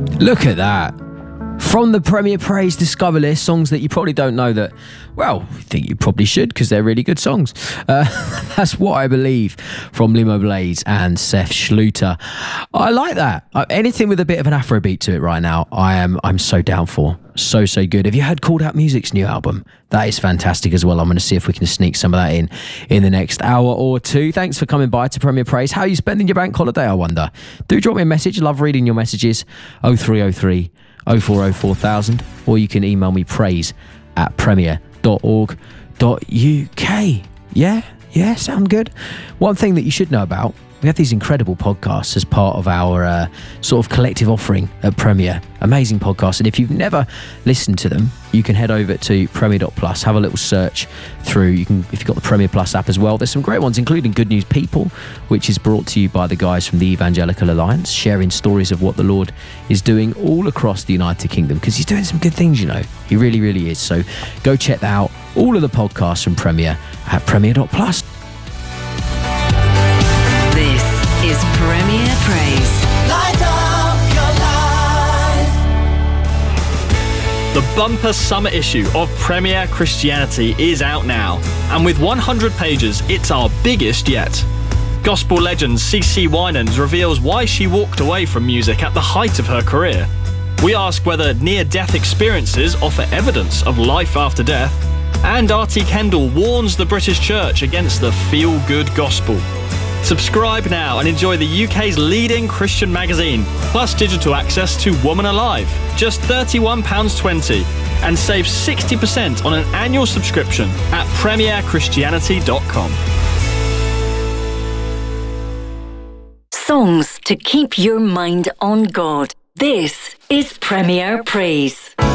Look at that. From the Premier Praise Discover List, songs that you probably don't know that, well, I think you probably should because they're really good songs. That's What I Believe from Limo Blaze and Seth Schluter. I like that. Anything with a bit of an Afrobeat to it right now, I'm so down for. So good. Have you heard Called Out Music's new album? That is fantastic as well. I'm going to see if we can sneak some of that in the next hour or two. Thanks for coming by to Premier Praise. How are you spending your bank holiday, I wonder? Do drop me a message. Love reading your messages. 0303 040 4000, or you can email me praise@premier.org.uk. Yeah, sound good. One thing that you should know about, we have these incredible podcasts as part of our sort of collective offering at Premier. Amazing podcasts. And if you've never listened to them, you can head over to premier.plus, have a little search through. You can, if you've got the Premier Plus app as well, there's some great ones, including Good News People, which is brought to you by the guys from the Evangelical Alliance, sharing stories of what the Lord is doing all across the United Kingdom, because he's doing some good things, you know. He really, really is. So go check that out. All of the podcasts from Premier at premier.plus. Is Premier Praise. Light up your life. The bumper summer issue of Premier Christianity is out now, and with 100 pages, it's our biggest yet. Gospel legend CeCe Winans reveals why she walked away from music at the height of her career. We ask whether near-death experiences offer evidence of life after death, and R.T. Kendall warns the British Church against the feel-good gospel. Subscribe now and enjoy the UK's leading Christian magazine, plus digital access to Woman Alive, just £31.20, and save 60% on an annual subscription at premierchristianity.com. Songs to keep your mind on God. This is Premier Praise.